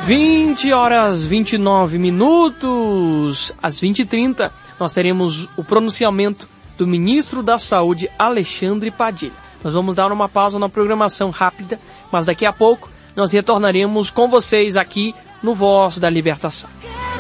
20h29. Às 20h30, nós teremos o pronunciamento do ministro da Saúde, Alexandre Padilha. Nós vamos dar uma pausa na programação rápida, mas daqui a pouco nós retornaremos com vocês aqui no Voz da Libertação.